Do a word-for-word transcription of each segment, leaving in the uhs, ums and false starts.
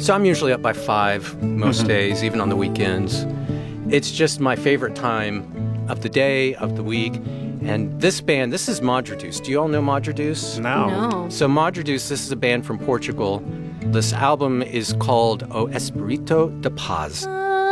So I'm usually up by five most mm-hmm. days, even on the weekends. It's just my favorite time of the day, of the week. And this band, this is Madredeus. Do you all know Madredeus? No. No. So Madredeus, this is a band from Portugal. This album is called O Espírito de Paz.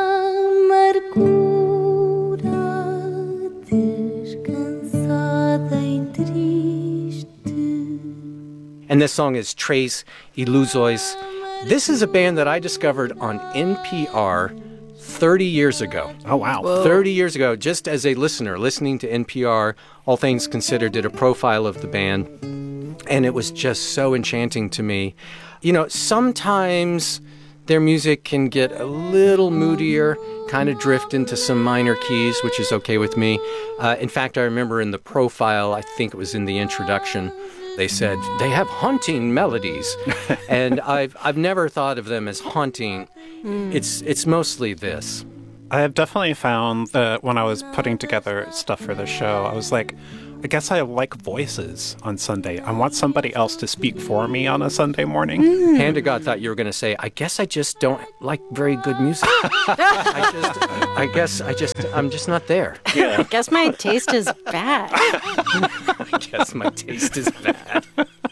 And this song is Três Ilusões. This is a band that I discovered on N P R thirty years ago. Oh, wow. Whoa. thirty years ago, just as a listener, listening to N P R, All Things Considered did a profile of the band, and it was just so enchanting to me. You know, sometimes their music can get a little moodier, kind of drift into some minor keys, which is okay with me. Uh, in fact, I remember in the profile, I think it was in the introduction, they said they have haunting melodies, and I've I've never thought of them as haunting. Mm. It's it's mostly this. I have definitely found that when I was putting together stuff for the show, I was like, I guess I like voices on Sunday. I want somebody else to speak for me on a Sunday morning. Mm. Hand to God thought you were going to say, I guess I just don't like very good music. I just, I guess I just, I'm just not there. Yeah. I guess my taste is bad. I guess my taste is bad.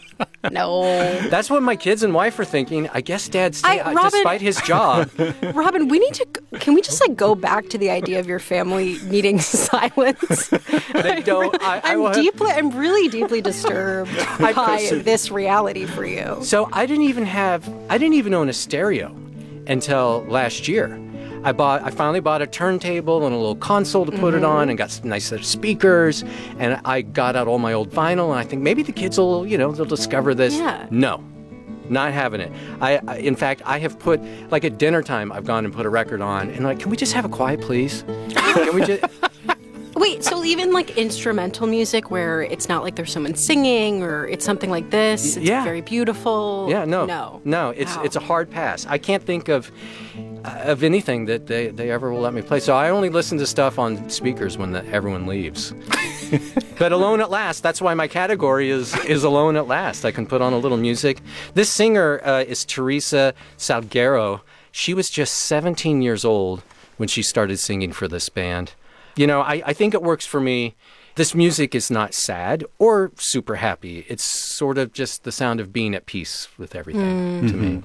No. That's what my kids and wife are thinking. I guess Dad's, I, uh, Robin, despite his job. Robin, we need to, can we just like go back to the idea of your family needing silence? They don't. I, I I'm will deeply, have, I'm really deeply disturbed I, by so, this reality for you. So I didn't even have, I didn't even own a stereo until last year. I bought. I finally bought a turntable and a little console to put mm-hmm. it on, and got some nice set of speakers. And I got out all my old vinyl, and I think maybe the kids will, you know, they'll discover this. Yeah. No, not having it. I, I, in fact, I have put, like at dinner time, I've gone and put a record on, and like, can we just have a quiet, please? Can we just? Wait, so even like instrumental music where it's not like there's someone singing or it's something like this, it's yeah. very beautiful. Yeah, no. No. No, it's wow. it's a hard pass. I can't think of uh, of anything that they, they ever will let me play. So I only listen to stuff on speakers when the, everyone leaves. But Alone at Last, that's why my category is, is Alone at Last. I can put on a little music. This singer uh, is Teresa Salguero. She was just seventeen years old when she started singing for this band. You know, I, I think it works for me. This music is not sad or super happy. It's sort of just the sound of being at peace with everything mm. to me.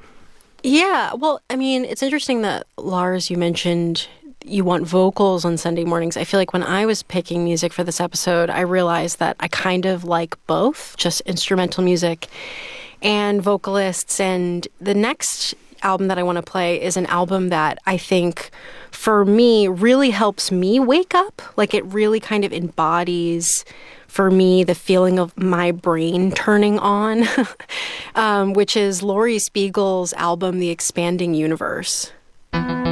Yeah, well, I mean, it's interesting that, Lars, you mentioned you want vocals on Sunday mornings. I feel like when I was picking music for this episode, I realized that I kind of like both, just instrumental music and vocalists. And the next album that I want to play is an album that I think, for me, really helps me wake up. Like, it really kind of embodies, for me, the feeling of my brain turning on, um, which is Laurie Spiegel's album, The Expanding Universe.